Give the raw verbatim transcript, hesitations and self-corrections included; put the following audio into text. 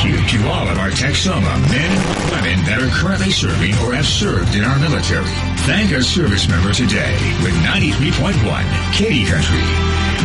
you to all of our Texoma men and women that are currently serving or have served in our military. Thank a service member today with ninety-three point one Katy Country.